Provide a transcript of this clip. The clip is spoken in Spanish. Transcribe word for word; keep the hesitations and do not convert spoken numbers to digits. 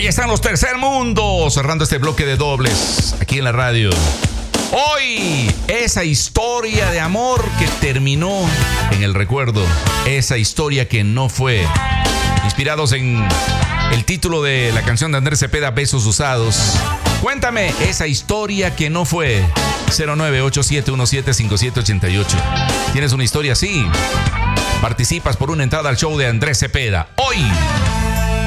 Ahí están los Tercer Mundo, cerrando este bloque de dobles aquí en la radio. Hoy, esa historia de amor que terminó en el recuerdo, esa historia que no fue. Inspirados en el título de la canción de Andrés Cepeda, Besos Usados. Cuéntame esa historia que no fue. cero nueve ocho siete uno siete cinco siete ocho ocho. ¿Tienes una historia así? Participas por una entrada al show de Andrés Cepeda. Hoy.